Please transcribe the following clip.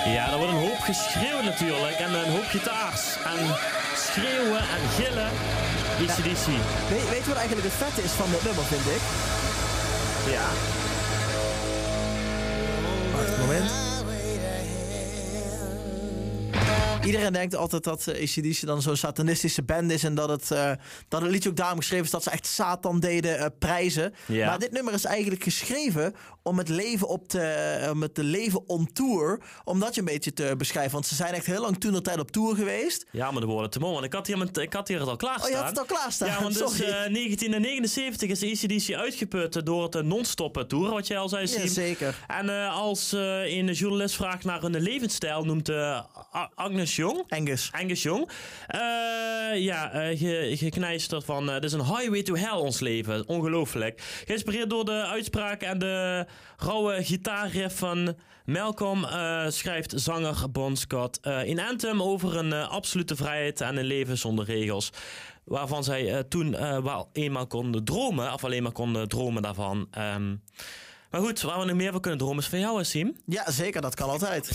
Ja, er wordt een hoop geschreeuwd natuurlijk. En een hoop gitaars. En schreeuwen en gillen. AC/DC. Weet je wat eigenlijk het vette is van dit nummer, vind ik? Ja. Wacht een moment. Iedereen denkt altijd dat AC/DC dan zo'n satanistische band is en dat het liedje ook daarom geschreven is dat ze echt Satan deden prijzen. Ja. Maar dit nummer is eigenlijk geschreven om het leven on tour, om dat je een beetje te beschrijven. Want ze zijn echt heel lang toentertijd op tour geweest. Ja, maar de woorden te mooi. Want ik had hier het al klaarstaan. Oh, je had het al klaarstaan. Ja, want dus 1979 is AC/DC uitgeput door het non-stop tour, wat jij al zei, Siem. Ja, zeker. En als een journalist vraagt naar hun levensstijl, noemt Angus Young. Geknijsterd van, dit is een highway to hell ons leven. Ongelooflijk. Geïnspireerd door de uitspraken en de rauwe gitaarriff van Malcolm schrijft zanger Bon Scott een anthem over een absolute vrijheid en een leven zonder regels. Waarvan zij toen wel eenmaal konden dromen, of alleen maar konden dromen daarvan. Maar goed, waar we nog meer van kunnen dromen is van jou, Siem. Ja, zeker. Dat kan altijd.